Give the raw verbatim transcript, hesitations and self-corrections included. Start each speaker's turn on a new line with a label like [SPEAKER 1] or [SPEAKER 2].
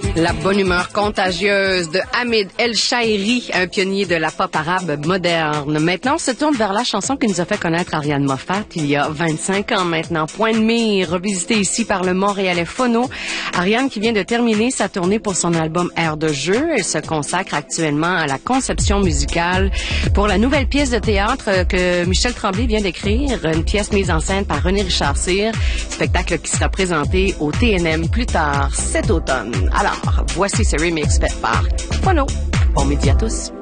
[SPEAKER 1] La bonne humeur contagieuse de Hamid El Shaeri, un pionnier de la pop arabe moderne. Maintenant, on se tourne vers la chanson qui nous a fait connaître Ariane Moffat il y a vingt-cinq ans maintenant. Point de mire, revisité ici par le Montréalais Phono. Ariane qui vient de terminer sa tournée pour son album Air de jeu. Elle se consacre actuellement à la conception musicale pour la nouvelle pièce de théâtre que Michel Tremblay vient d'écrire. Une pièce mise en scène par René Richard Cyr. Spectacle qui sera présenté au T N M plus tard cet automne. Alors, voici ce remix fait par Phono. Bon midi à tous.